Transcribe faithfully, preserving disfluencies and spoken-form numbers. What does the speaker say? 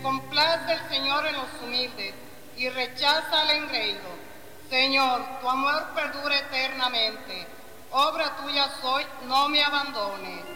complace el Señor en los humildes y rechaza al engreído. Señor, tu amor perdura eternamente. Obra tuya soy, no me abandones.